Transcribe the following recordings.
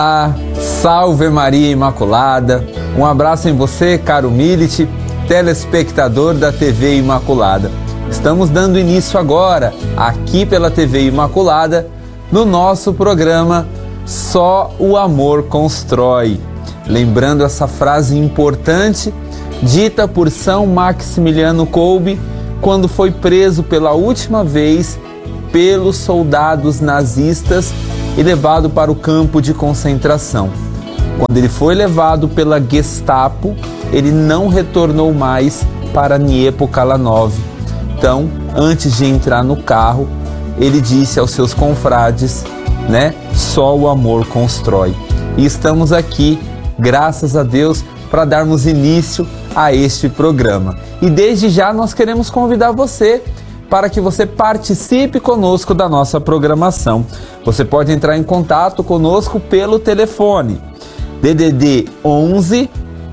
Salve Maria Imaculada, um abraço em você, caro Milite, telespectador da TV Imaculada. Estamos dando início agora, aqui pela TV Imaculada, no nosso programa Só o Amor Constrói. Lembrando essa frase importante, dita por São Maximiliano Kolbe, quando foi preso pela última vez pelos soldados nazistas e levado para o campo de concentração. Quando ele foi levado pela Gestapo, ele não retornou mais para Niepo-Kalanov. Então, antes de entrar no carro, ele disse aos seus confrades, só o amor constrói. E estamos aqui, graças a Deus, para darmos início a este programa. E desde já nós queremos convidar você para que você participe conosco da nossa programação. Você pode entrar em contato conosco pelo telefone DDD 11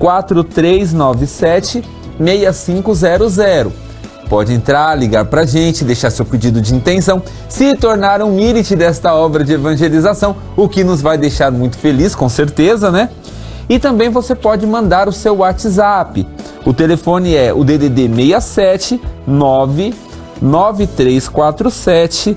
4397 6500. Pode entrar, ligar para a gente, deixar seu pedido de intenção, se tornar um milite desta obra de evangelização, o que nos vai deixar muito feliz, com certeza, né? E também você pode mandar o seu WhatsApp. O telefone é o DDD 67 99347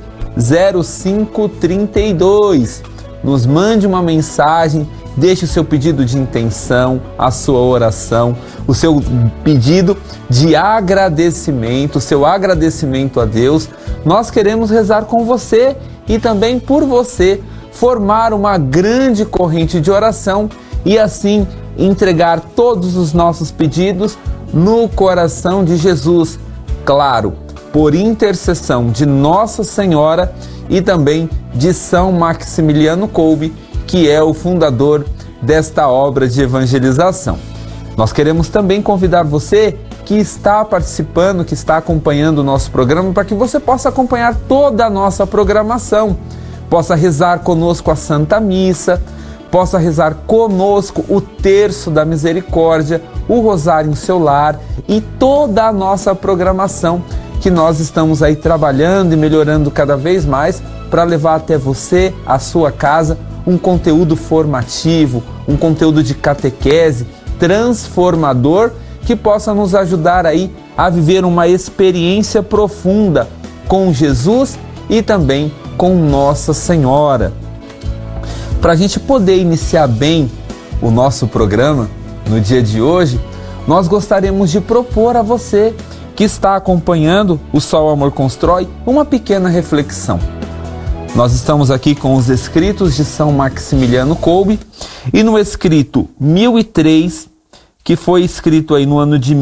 0532. Nos mande uma mensagem, deixe o seu pedido de intenção, a sua oração, o seu pedido de agradecimento, o seu agradecimento a Deus. Nós queremos rezar com você e também por você, formar uma grande corrente de oração e assim entregar todos os nossos pedidos no coração de Jesus, claro, por intercessão de Nossa Senhora e também de São Maximiliano Kolbe, que é o fundador desta obra de evangelização. Nós queremos também convidar você que está participando, que está acompanhando o nosso programa, para que você possa acompanhar toda a nossa programação, possa rezar conosco a Santa Missa, possa rezar conosco o Terço da Misericórdia, o Rosário em seu lar e toda a nossa programação que nós estamos aí trabalhando e melhorando cada vez mais para levar até você, a sua casa, um conteúdo formativo, um conteúdo de catequese transformador que possa nos ajudar aí a viver uma experiência profunda com Jesus e também com Nossa Senhora. Para a gente poder iniciar bem o nosso programa no dia de hoje, nós gostaríamos de propor a você que está acompanhando o Só o Amor Constrói uma pequena reflexão. Nós estamos aqui com os escritos de São Maximiliano Kolbe e no escrito 1003, que foi escrito aí no ano de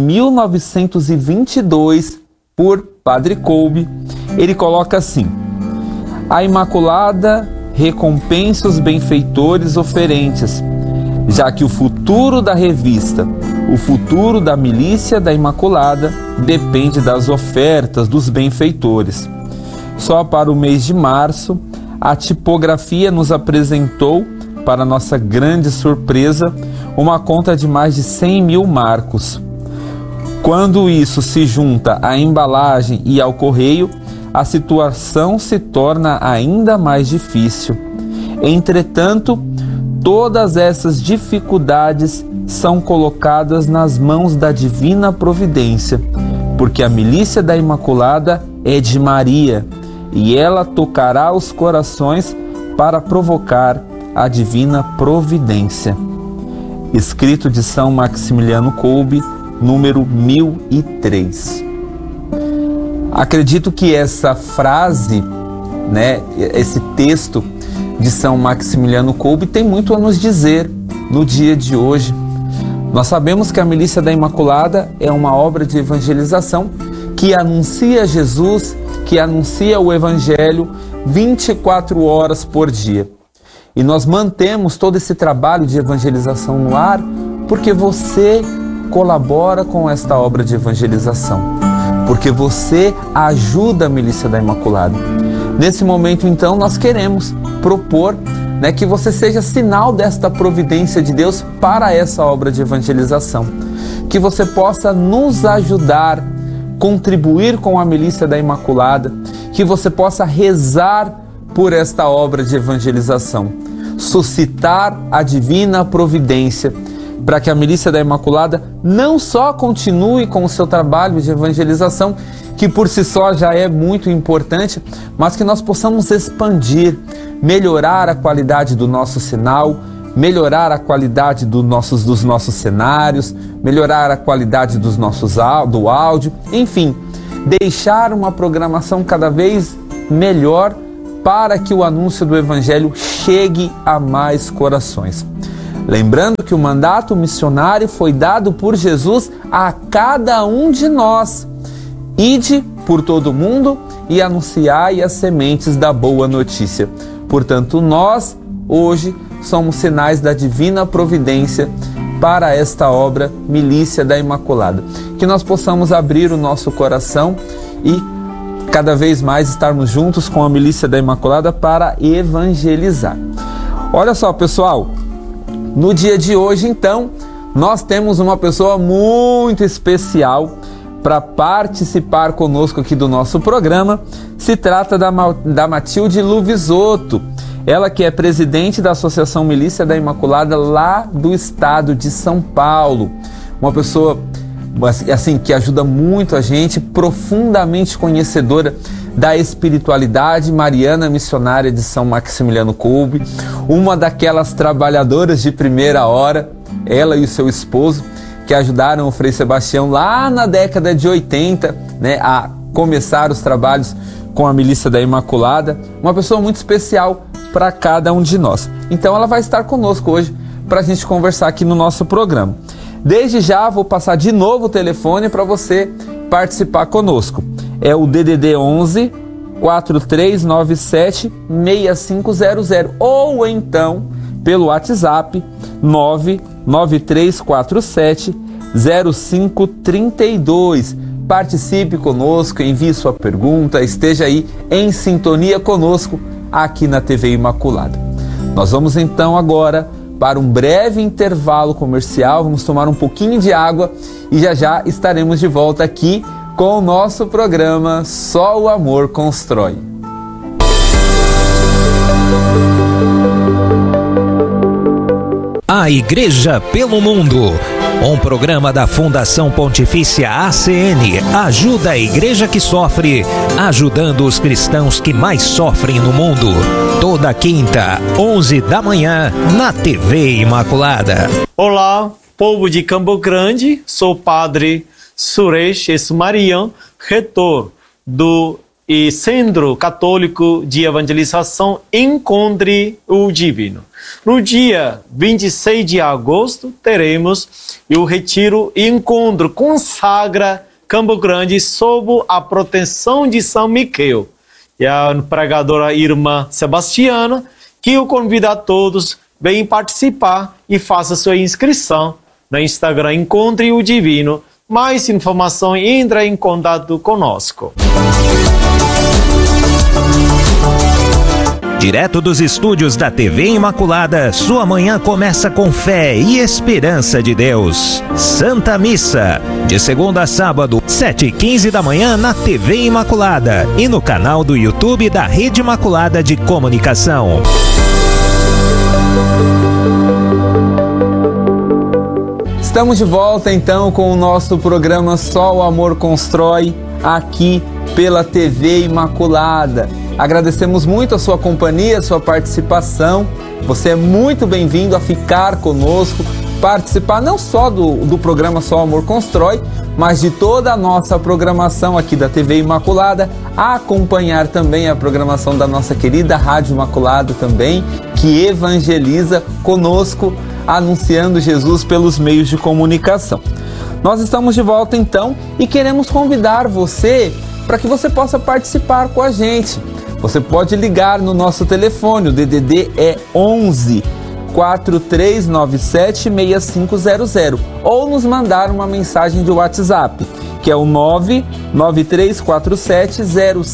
1922 por Padre Kolbe, ele coloca assim: a Imaculada recompensa os benfeitores oferentes, já que o futuro da revista, o futuro da milícia da Imaculada depende das ofertas dos benfeitores. Só para o mês de março, a tipografia nos apresentou, para nossa grande surpresa, uma conta de mais de 100 mil marcos. Quando isso se junta à embalagem e ao correio, a situação se torna ainda mais difícil. Entretanto, todas essas dificuldades são colocadas nas mãos da Divina Providência, porque a milícia da Imaculada é de Maria, e ela tocará os corações para provocar a Divina Providência. Escrito de São Maximiliano Kolbe, número 1003. Acredito que essa frase, esse texto de São Maximiliano Kolbe tem muito a nos dizer no dia de hoje. Nós sabemos que a milícia da Imaculada é uma obra de evangelização que anuncia Jesus, que anuncia o Evangelho 24 horas por dia. E nós mantemos todo esse trabalho de evangelização no ar porque você colabora com esta obra de evangelização, porque você ajuda a milícia da Imaculada. Nesse momento, então, nós queremos propor que você seja sinal desta providência de Deus para essa obra de evangelização, que você possa nos ajudar, contribuir com a milícia da Imaculada, que você possa rezar por esta obra de evangelização. suscitar a divina providência para que a Milícia da Imaculada não só continue com o seu trabalho de evangelização, que por si só já é muito importante, mas que nós possamos expandir, melhorar a qualidade do nosso sinal, melhorar a qualidade dos nossos cenários, melhorar a qualidade do áudio, enfim, deixar uma programação cada vez melhor para que o anúncio do Evangelho chegue a mais corações. Lembrando que o mandato missionário foi dado por Jesus a cada um de nós. Ide por todo o mundo e anunciai as sementes da boa notícia. Portanto, nós, hoje, somos sinais da divina providência para esta obra Milícia da Imaculada. Que nós possamos abrir o nosso coração e cada vez mais estarmos juntos com a Milícia da Imaculada para evangelizar. Olha só, pessoal, no dia de hoje, então, nós temos uma pessoa muito especial para participar conosco aqui do nosso programa. Se trata da Matilde Luvisotto, ela que é presidente da Associação Milícia da Imaculada lá do estado de São Paulo. Uma pessoa assim que ajuda muito a gente, profundamente conhecedora da espiritualidade mariana missionária de São Maximiliano Kolbe, uma daquelas trabalhadoras de primeira hora, ela e o seu esposo, que ajudaram o Frei Sebastião lá na década de 80, a começar os trabalhos com a Milícia da Imaculada, uma pessoa muito especial para cada um de nós. Então ela vai estar conosco hoje para a gente conversar aqui no nosso programa. Desde já vou passar de novo o telefone para você participar conosco. É o DDD 11 4397 6500 ou então pelo WhatsApp 99347 0532. Participe conosco, envie sua pergunta, esteja aí em sintonia conosco aqui na TV Imaculada. Nós vamos então agora para um breve intervalo comercial, vamos tomar um pouquinho de água e já já estaremos de volta aqui com o nosso programa Só o Amor Constrói. A Igreja pelo Mundo, um programa da Fundação Pontifícia ACN, ajuda a igreja que sofre, ajudando os cristãos que mais sofrem no mundo. Toda quinta, 11 da manhã, na TV Imaculada. Olá, povo de Campo Grande, sou o padre Suresh Esmarian, reitor do Centro Católico de Evangelização Encontre o Divino. No dia 26 de agosto, teremos o retiro e encontro Consagra Campo Grande sob a proteção de São Miquel. E a pregadora irmã Sebastiana, que eu convido a todos bem participar e faça sua inscrição no Instagram Encontre o Divino. Mais informação, entra em contato conosco. Direto dos estúdios da TV Imaculada, sua manhã começa com fé e esperança de Deus. Santa Missa, de segunda a sábado, 7h15 da manhã na TV Imaculada e no canal do YouTube da Rede Imaculada de Comunicação. Estamos de volta então com o nosso programa Só o Amor Constrói, aqui pela TV Imaculada. Agradecemos muito a sua companhia, a sua participação. Você é muito bem-vindo a ficar conosco, participar não só do programa Só o Amor Constrói, mas de toda a nossa programação aqui da TV Imaculada, acompanhar também a programação da nossa querida Rádio Imaculada também, que evangeliza conosco, anunciando Jesus pelos meios de comunicação. Nós estamos de volta então e queremos convidar você para que você possa participar com a gente. Você pode ligar no nosso telefone, o DDD é 11 4397 6500 ou nos mandar uma mensagem de WhatsApp, que é o 99347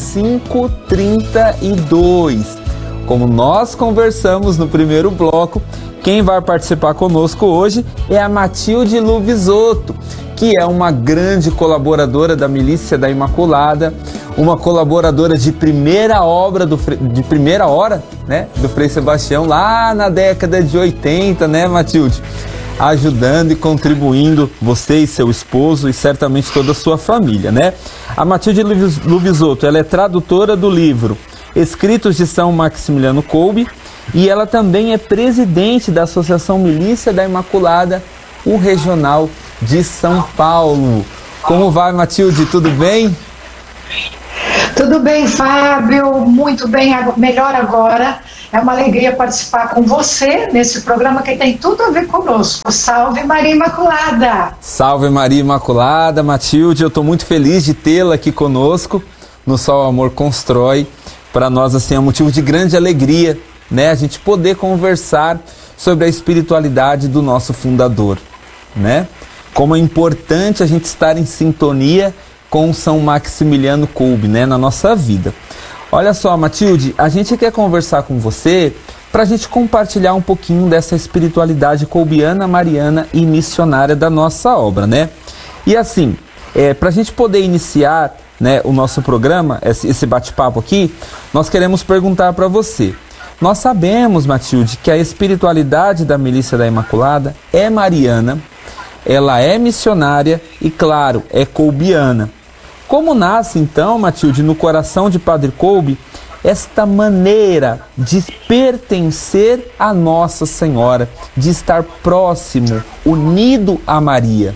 0532. Como nós conversamos no primeiro bloco, quem vai participar conosco hoje é a Matilde Luvisotto, que é uma grande colaboradora da Milícia da Imaculada, uma colaboradora de primeira hora, né, do Frei Sebastião, lá na década de 80, né, Matilde? Ajudando e contribuindo, você e seu esposo e certamente toda a sua família, né? A Matilde Luvisotto, ela é tradutora do livro Escritos de São Maximiliano Kolbe e ela também é presidente da Associação Milícia da Imaculada, o Regional de São Paulo. Como vai, Matilde? Tudo bem? Tudo bem, Fábio, muito bem, melhor agora. É uma alegria participar com você nesse programa que tem tudo a ver conosco. Salve Maria Imaculada! Salve Maria Imaculada, Matilde, eu estou muito feliz de tê-la aqui conosco no Sol Amor Constrói. Para nós, assim, é um motivo de grande alegria, né? A gente poder conversar sobre a espiritualidade do nosso fundador, né? Como é importante a gente estar em sintonia com São Maximiliano Kolbe, né, na nossa vida. Olha só, Matilde, a gente quer conversar com você para a gente compartilhar um pouquinho dessa espiritualidade kolbiana, mariana e missionária da nossa obra, né? E assim, para a gente poder iniciar, né, o nosso programa, esse bate-papo aqui, nós queremos perguntar para você. Nós sabemos, Matilde, que a espiritualidade da Milícia da Imaculada é mariana, ela é missionária e, claro, é kolbiana. Como nasce, então, Matilde, no coração de Padre Kolbe, esta maneira de pertencer a Nossa Senhora, de estar próximo, unido a Maria?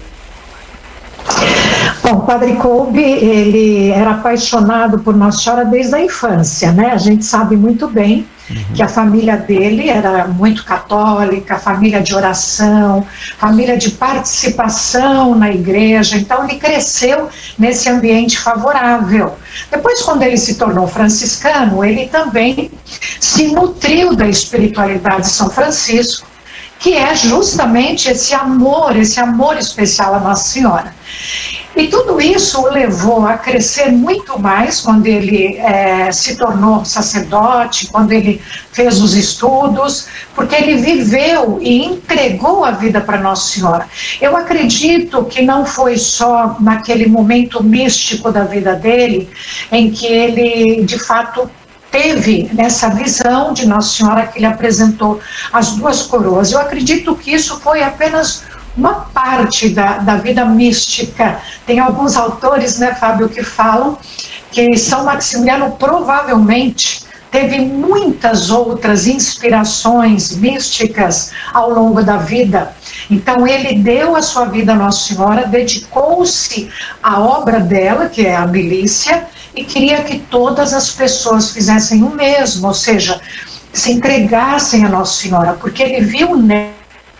Bom, Padre Kolbe, ele era apaixonado por Nossa Senhora desde a infância, né? A gente sabe muito bem que a família dele era muito católica, família de oração, família de participação na igreja, então ele cresceu nesse ambiente favorável. Depois, quando ele se tornou franciscano, ele também se nutriu da espiritualidade de São Francisco, que é justamente esse amor especial à Nossa Senhora. E tudo isso o levou a crescer muito mais quando ele se tornou sacerdote, quando ele fez os estudos, porque ele viveu e entregou a vida para Nossa Senhora. Eu acredito que não foi só naquele momento místico da vida dele, em que ele, de fato, teve nessa visão de Nossa Senhora que ele apresentou as duas coroas. Eu acredito que isso foi apenas uma parte da vida mística. Tem alguns autores, né, Fábio, que falam que São Maximiliano provavelmente teve muitas outras inspirações místicas ao longo da vida. Então ele deu a sua vida à Nossa Senhora, dedicou-se à obra dela, que é a milícia, e queria que todas as pessoas fizessem o mesmo, ou seja, se entregassem a Nossa Senhora, porque ele viu nela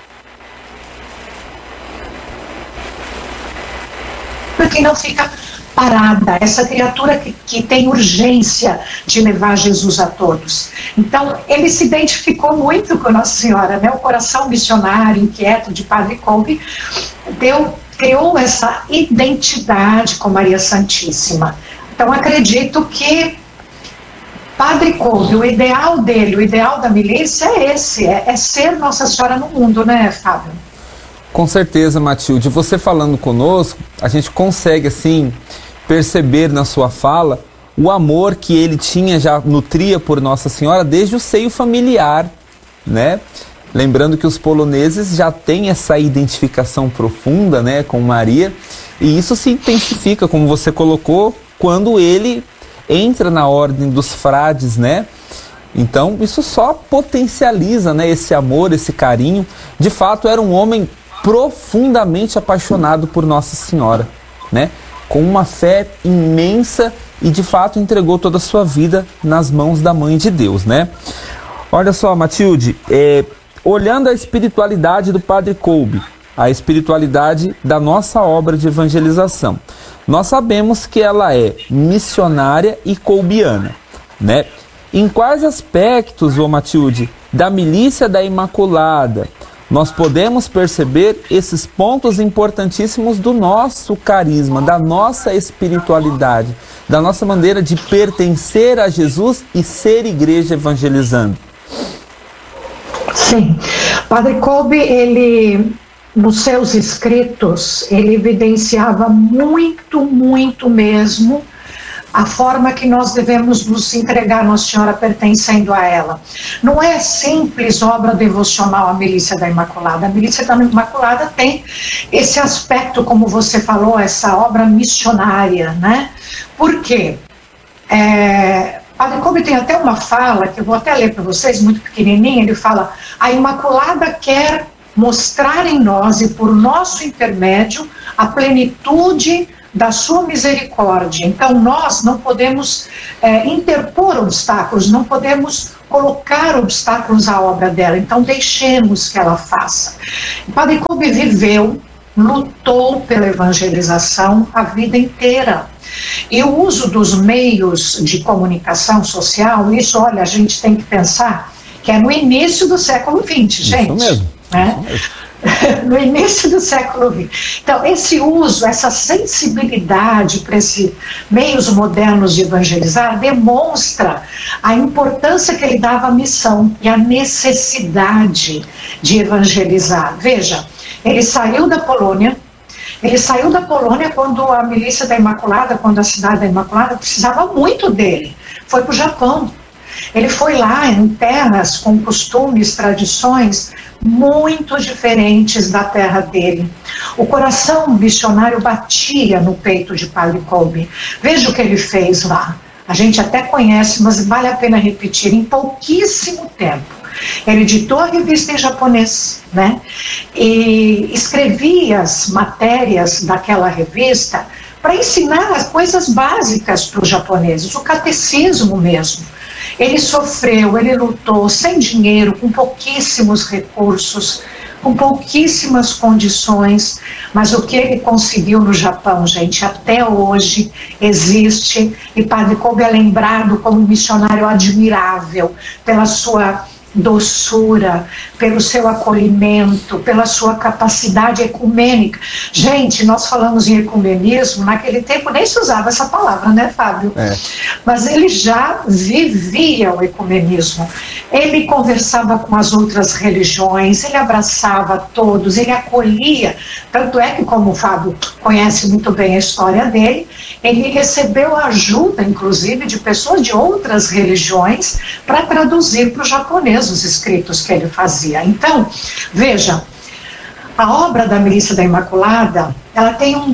que não fica parada, essa criatura que tem urgência de levar Jesus a todos. Então, ele se identificou muito com Nossa Senhora, né? O coração missionário, inquieto de Padre Kolbe, criou essa identidade com Maria Santíssima. Então, acredito que Padre Kolbe, o ideal dele, o ideal da milícia é esse, é ser Nossa Senhora no mundo, né, Fábio? Com certeza, Matilde. Você falando conosco, a gente consegue, assim, perceber na sua fala o amor que ele já nutria por Nossa Senhora desde o seio familiar, né? Lembrando que os poloneses já têm essa identificação profunda, né, com Maria, e isso se intensifica, como você colocou, quando ele entra na ordem dos frades, né? Então, isso só potencializa, né, esse amor, esse carinho. De fato, era um homem profundamente apaixonado por Nossa Senhora, né? Com uma fé imensa e de fato entregou toda a sua vida nas mãos da Mãe de Deus, né? Olha só, Matilde, olhando a espiritualidade do Padre Kolbe, a espiritualidade da nossa obra de evangelização, nós sabemos que ela é missionária e kolbiana, né? Em quais aspectos, ô Matilde, da Milícia da Imaculada, nós podemos perceber esses pontos importantíssimos do nosso carisma, da nossa espiritualidade, da nossa maneira de pertencer a Jesus e ser igreja evangelizando? Sim. Padre Kolbe, ele, nos seus escritos, ele evidenciava muito mesmo a forma que nós devemos nos entregar a Nossa Senhora pertencendo a ela. Não é simples obra devocional a Milícia da Imaculada. A Milícia da Imaculada tem esse aspecto, como você falou, essa obra missionária, né? Por quê? Padre Kolbe tem até uma fala, que eu vou até ler para vocês, muito pequenininha, ele fala: a Imaculada quer mostrar em nós e por nosso intermédio a plenitude da sua misericórdia. Então nós não podemos interpor obstáculos, não podemos colocar obstáculos à obra dela, então deixemos que ela faça. O Padre Kolbe viveu, lutou pela evangelização a vida inteira. E o uso dos meios de comunicação social, isso, olha, a gente tem que pensar que é no início do século XX, gente. Isso mesmo. Né? Isso mesmo. No início do século XX. Então, esse uso, essa sensibilidade para esses meios modernos de evangelizar demonstra a importância que ele dava à missão e a necessidade de evangelizar. Veja, ele saiu da Polônia quando a Milícia da Imaculada, quando a Cidade da Imaculada precisava muito dele. Foi para o Japão. Ele foi lá em terras com costumes, tradições muito diferentes da terra dele. O coração missionário batia no peito de Padre Kolbe. Veja o que ele fez lá. A gente até conhece, mas vale a pena repetir. Em pouquíssimo tempo, ele editou a revista em japonês, né? E escrevia as matérias daquela revista para ensinar as coisas básicas para os japoneses, o catecismo mesmo. Ele sofreu, ele lutou sem dinheiro, com pouquíssimos recursos, com pouquíssimas condições, mas o que ele conseguiu no Japão, gente, até hoje existe, e Padre Kolbe é lembrado como um missionário admirável pela sua doçura, pelo seu acolhimento, pela sua capacidade ecumênica. Gente, nós falamos em ecumenismo, naquele tempo nem se usava essa palavra, né, Fábio? Mas ele já vivia o ecumenismo. Ele conversava com as outras religiões, ele abraçava todos, ele acolhia. Tanto é que, como o Fábio conhece muito bem a história dele, ele recebeu ajuda, inclusive, de pessoas de outras religiões para traduzir para o japonês os escritos que ele fazia. Então, veja, a obra da Milícia da Imaculada, ela tem um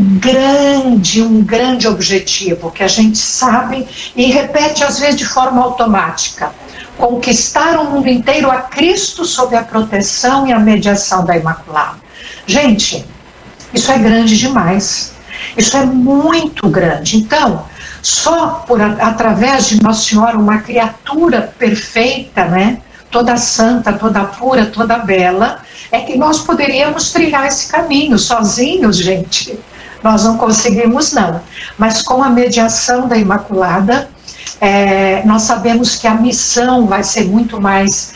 grande objetivo, que a gente sabe e repete às vezes de forma automática: conquistar o mundo inteiro a Cristo sob a proteção e a mediação da Imaculada. Gente, isso é grande demais. Isso é muito grande. Então, só através de Nossa Senhora, uma criatura perfeita, né? Toda santa, toda pura, toda bela, é que nós poderíamos trilhar esse caminho. Sozinhos, gente, nós não conseguimos, não. Mas com a mediação da Imaculada, nós sabemos que a missão vai ser muito mais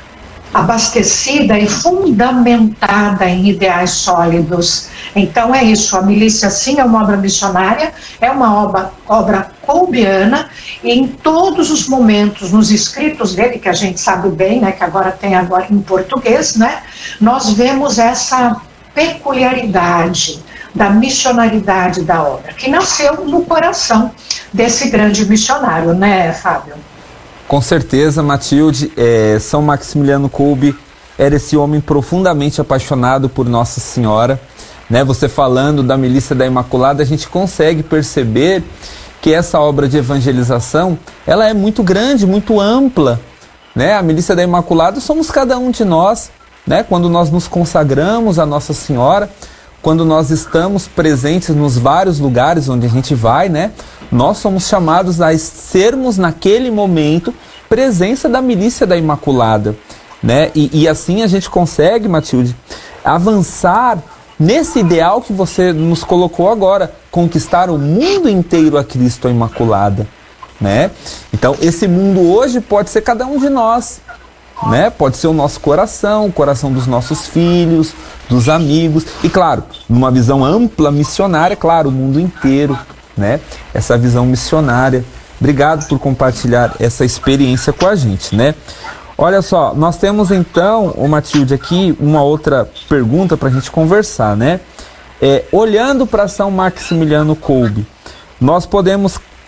abastecida e fundamentada em ideais sólidos. Então é isso, a milícia sim é uma obra missionária, é uma obra kolbiana, e em todos os momentos, nos escritos dele, que a gente sabe bem, né, que agora tem em português, né, nós vemos essa peculiaridade da missionaridade da obra, que nasceu no coração desse grande missionário, né, Fábio? Com certeza, Matilde, São Maximiliano Kolbe era esse homem profundamente apaixonado por Nossa Senhora, né? Você falando da Milícia da Imaculada, a gente consegue perceber que essa obra de evangelização, ela é muito grande, muito ampla, né? A Milícia da Imaculada somos cada um de nós, né? Quando nós nos consagramos a Nossa Senhora, quando nós estamos presentes nos vários lugares onde a gente vai, né? Nós somos chamados a sermos naquele momento presença da Milícia da Imaculada, né? E assim a gente consegue, Matilde, avançar nesse ideal que você nos colocou agora, conquistar o mundo inteiro a Cristo a Imaculada, né? Então esse mundo hoje pode ser cada um de nós, né? Pode ser o nosso coração, o coração dos nossos filhos, dos amigos, e claro, numa visão ampla, missionária, claro, o mundo inteiro, né? Essa visão missionária. Obrigado por compartilhar essa experiência com a gente, né? Olha só, nós temos então, Matilde, aqui uma outra pergunta para a gente conversar, né? Olhando para São Maximiliano Kolbe, nós podemos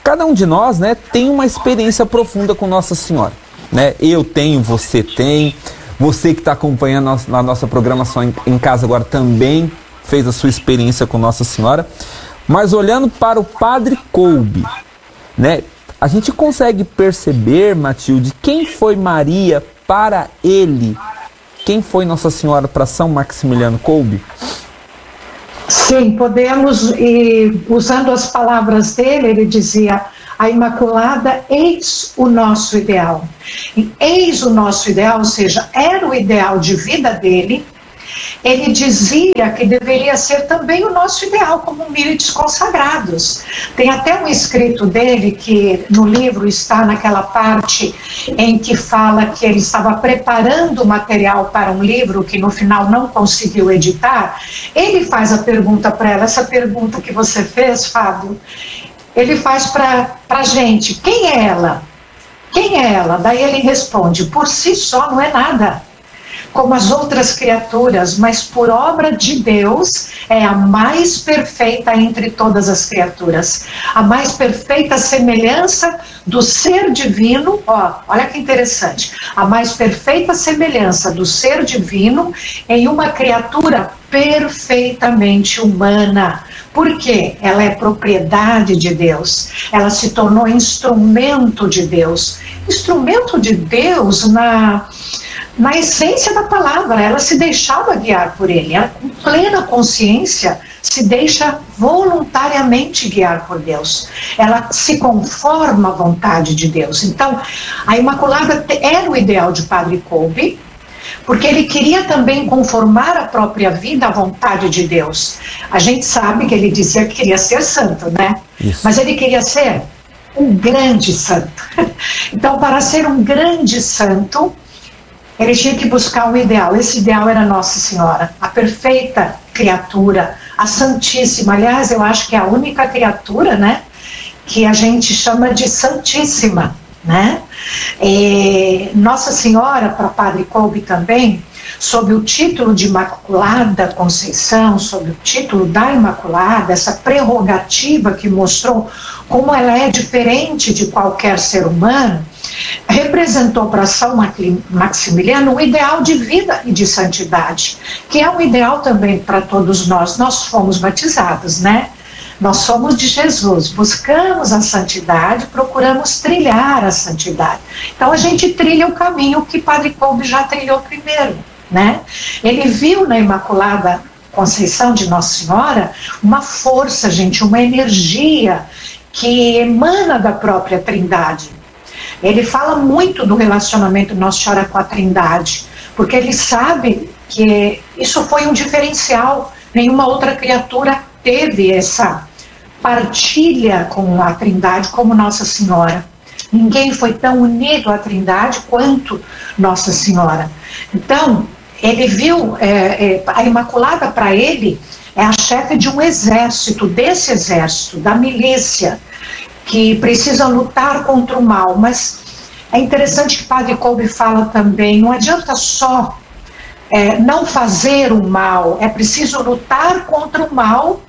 Cada um de nós, né, tem uma experiência profunda com Nossa Senhora, né? Eu tenho, você tem, você que está acompanhando a nossa programação em casa agora também fez a sua experiência com Nossa Senhora. Mas olhando para o Padre Kolbe, né, a gente consegue perceber, Matilde, quem foi Maria para ele? Quem foi Nossa Senhora para São Maximiliano Kolbe? Sim, podemos, e usando as palavras dele, ele dizia: a Imaculada, eis o nosso ideal. E eis o nosso ideal, ou seja, era o ideal de vida dele. Ele dizia que deveria ser também o nosso ideal como mírides consagrados. Tem até um escrito dele que no livro está naquela parte em que fala que ele estava preparando o material para um livro que no final não conseguiu editar. Ele faz a pergunta para ela, essa pergunta que você fez, Fábio, ele faz para a gente: quem é ela? Quem é ela? Daí ele responde: por si só não é nada, como as outras criaturas, mas por obra de Deus é a mais perfeita entre todas as criaturas, a mais perfeita semelhança do ser divino. Olha que interessante, a mais perfeita semelhança do ser divino em uma criatura perfeitamente humana. Por quê? Ela é propriedade de Deus, ela se tornou instrumento de Deus na essência da palavra. Ela se deixava guiar por ele, ela com plena consciência se deixa voluntariamente guiar por Deus, ela se conforma à vontade de Deus. Então, a Imaculada era o ideal de Padre Kolbe, porque ele queria também conformar a própria vida à vontade de Deus. A gente sabe que ele dizia que queria ser santo, né? Isso. Mas ele queria ser um grande santo. Então, para ser um grande santo, ele tinha que buscar um ideal. Esse ideal era Nossa Senhora, a perfeita criatura, a Santíssima. Aliás, eu acho que é a única criatura, né, que a gente chama de Santíssima, né? Nossa Senhora, para Padre Kolbe também, sob o título de Imaculada Conceição, sob o título da Imaculada, essa prerrogativa que mostrou como ela é diferente de qualquer ser humano, representou para São Maximiliano o ideal de vida e de santidade, que é um ideal também para todos nós. Nós fomos batizados, né? Nós somos de Jesus, buscamos a santidade, procuramos trilhar a santidade. Então a gente trilha o caminho que Padre Kolbe já trilhou primeiro, né? Ele viu na Imaculada Conceição de Nossa Senhora uma força, gente, uma energia que emana da própria Trindade. Ele fala muito do relacionamento de Nossa Senhora com a Trindade, porque ele sabe que isso foi um diferencial. Nenhuma outra criatura teve essa partilha com a Trindade como Nossa Senhora. Ninguém foi tão unido à Trindade quanto Nossa Senhora. Então, ele viu a Imaculada, para ele, é a chefe de um exército, desse exército, da milícia, que precisa lutar contra o mal. Mas é interessante que Padre Kolbe fala também, não adianta só não fazer o mal, é preciso lutar contra o mal,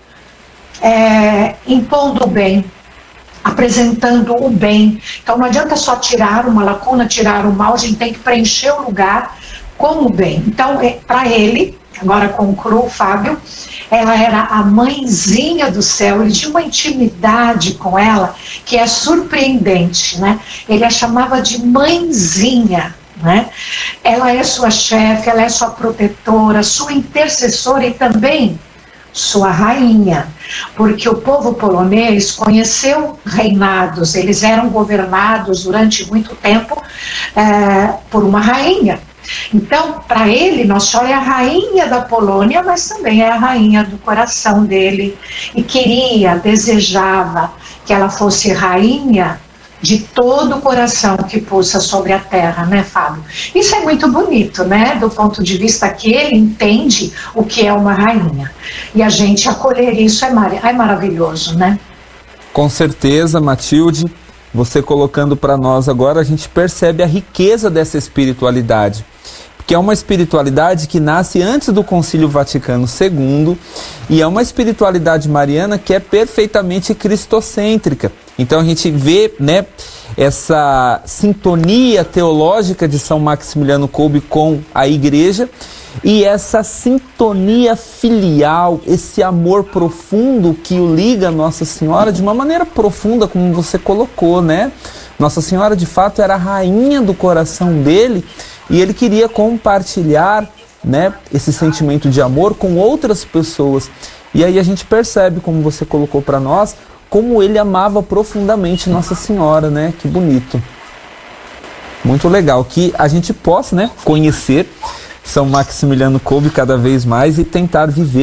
impondo o bem, apresentando o bem. Então não adianta só tirar uma lacuna, tirar o mal, a gente tem que preencher o lugar com o bem. Então, para ele, agora concluo, Fábio, ela era a mãezinha do céu. Ele tinha uma intimidade com ela que é surpreendente, né? Ele a chamava de mãezinha, né? Ela é sua chefe, ela é sua protetora, sua intercessora e também sua rainha, porque o povo polonês conheceu reinados, eles eram governados durante muito tempo por uma rainha. Então, para ele, Nossa Senhora é a rainha da Polônia, mas também é a rainha do coração dele, e desejava que ela fosse rainha de todo o coração que pulsa sobre a terra, né, Fábio? Isso é muito bonito, né, do ponto de vista que ele entende o que é uma rainha. E a gente acolher isso é maravilhoso, né? Com certeza, Matilde, você colocando para nós agora, a gente percebe a riqueza dessa espiritualidade. que é uma espiritualidade que nasce antes do Concílio Vaticano II e é uma espiritualidade mariana que é perfeitamente cristocêntrica. Então a gente vê, né, essa sintonia teológica de São Maximiliano Kolbe com a Igreja e essa sintonia filial, esse amor profundo que o liga a Nossa Senhora de uma maneira profunda, como você colocou, né? Nossa Senhora de fato era a rainha do coração dele e ele queria compartilhar, né, esse sentimento de amor com outras pessoas. E aí a gente percebe, como você colocou para nós, como ele amava profundamente Nossa Senhora, né? Que bonito. Muito legal que a gente possa, né, conhecer São Maximiliano Kolbe cada vez mais e tentar viver